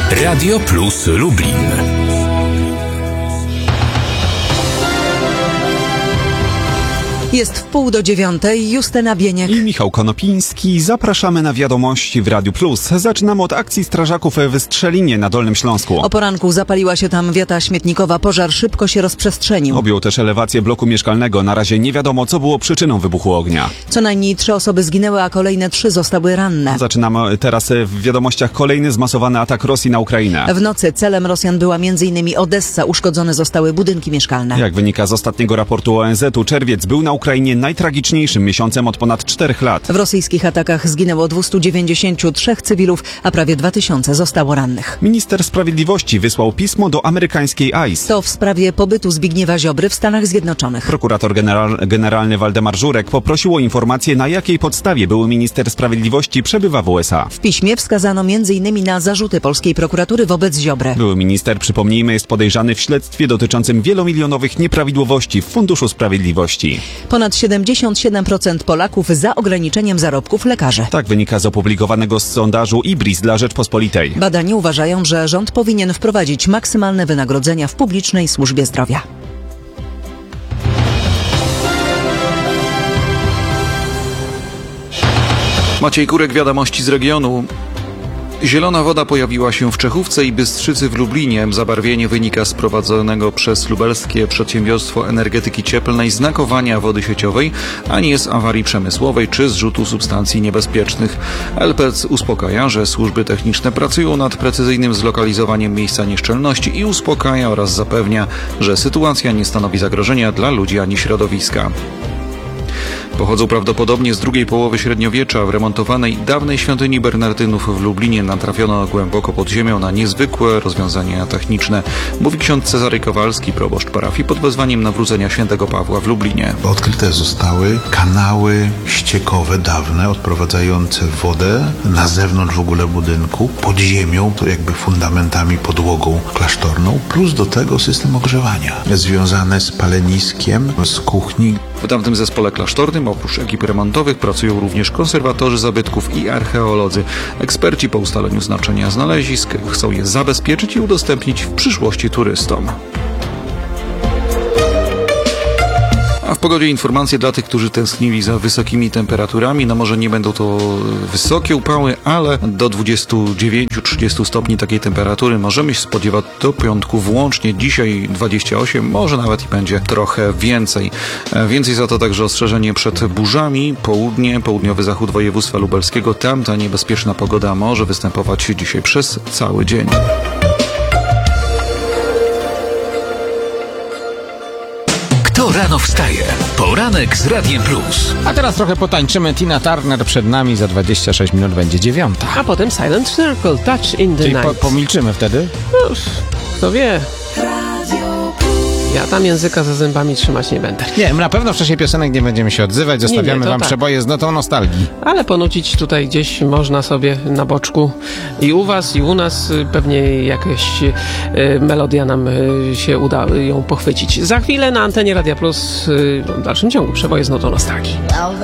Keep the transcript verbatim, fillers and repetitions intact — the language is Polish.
Radio Plus Lublin. Jest w pół do dziewiątej. Justyna Bieniek i Michał Konopiński. Zapraszamy na wiadomości w Radiu Plus. Zaczynamy od akcji strażaków w Strzelinie na Dolnym Śląsku. O poranku zapaliła się tam wiata śmietnikowa. Pożar szybko się rozprzestrzenił. Objął też elewację bloku mieszkalnego. Na razie nie wiadomo, co było przyczyną wybuchu ognia. Co najmniej trzy osoby zginęły, a kolejne trzy zostały ranne. Zaczynamy teraz w wiadomościach kolejny zmasowany atak Rosji na Ukrainę. W nocy celem Rosjan była między innymi Odessa. Uszkodzone zostały budynki mieszkalne. Jak wynika z ostatniego raportu O N Z u, czerwiec był na Ukrainie najtragiczniejszym miesiącem od ponad czterech lat. W rosyjskich atakach zginęło dwieście dziewięćdziesiąt trzy cywilów, a prawie dwa tysiące zostało rannych. Minister Sprawiedliwości wysłał pismo do amerykańskiej I C E. To w sprawie pobytu Zbigniewa Ziobry w Stanach Zjednoczonych. Prokurator general, generalny Waldemar Żurek poprosił o informację, na jakiej podstawie były minister Sprawiedliwości przebywa w U S A. W piśmie wskazano między innymi na zarzuty polskiej prokuratury wobec Ziobry. Były minister, przypomnijmy, jest podejrzany w śledztwie dotyczącym wielomilionowych nieprawidłowości w Funduszu Sprawiedliwości. Ponad siedemdziesiąt siedem procent Polaków za ograniczeniem zarobków lekarzy. Tak wynika z opublikowanego sondażu I B R I S dla Rzeczpospolitej. Badani uważają, że rząd powinien wprowadzić maksymalne wynagrodzenia w publicznej służbie zdrowia. Maciej Kurek, wiadomości z regionu. Zielona woda pojawiła się w Czechówce i Bystrzycy w Lublinie. Zabarwienie wynika z prowadzonego przez lubelskie przedsiębiorstwo energetyki cieplnej znakowania wody sieciowej, a nie z awarii przemysłowej czy zrzutu substancji niebezpiecznych. L P C uspokaja, że służby techniczne pracują nad precyzyjnym zlokalizowaniem miejsca nieszczelności i uspokaja oraz zapewnia, że sytuacja nie stanowi zagrożenia dla ludzi ani środowiska. Pochodzą prawdopodobnie z drugiej połowy średniowiecza. W remontowanej dawnej świątyni Bernardynów w Lublinie natrafiono głęboko pod ziemią na niezwykłe rozwiązania techniczne, mówi ksiądz Cezary Kowalski, proboszcz parafii, pod wezwaniem nawrócenia świętego Pawła w Lublinie. Odkryte zostały kanały ściekowe dawne, odprowadzające wodę na zewnątrz w ogóle budynku, pod ziemią, to jakby fundamentami, podłogą klasztorną, plus do tego system ogrzewania związane z paleniskiem z kuchni. W tamtym zespole klasztornym oprócz ekip remontowych pracują również konserwatorzy zabytków i archeolodzy. Eksperci po ustaleniu znaczenia znalezisk chcą je zabezpieczyć i udostępnić w przyszłości turystom. A w pogodzie informacje dla tych, którzy tęsknili za wysokimi temperaturami. No może nie będą to wysokie upały, ale do dwudziestu dziewięciu do trzydziestu stopni takiej temperatury możemy się spodziewać do piątku włącznie. Dzisiaj dwadzieścia osiem, może nawet i będzie trochę więcej. Więcej za to także ostrzeżenie przed burzami. Południe, południowy zachód województwa lubelskiego. Tam ta niebezpieczna pogoda może występować dzisiaj przez cały dzień. Kto rano wstaje? Poranek z Radiem Plus. A teraz trochę potańczymy. Tina Turner przed nami, za dwadzieścia sześć minut będzie dziewiąta. A potem Silent Circle, Touch in the Czyli Night. po, pomilczymy wtedy? No, kto wie. Ja tam języka za zębami trzymać nie będę. Nie, na pewno w czasie piosenek nie będziemy się odzywać. Zostawiamy nie, nie, wam tak. przeboje z notą nostalgii. Ale ponucić tutaj gdzieś można sobie na boczku. I u was, i u nas pewnie jakaś y, melodia nam y, się uda ją pochwycić. Za chwilę na antenie Radia Plus y, w dalszym ciągu przeboje z notą nostalgii.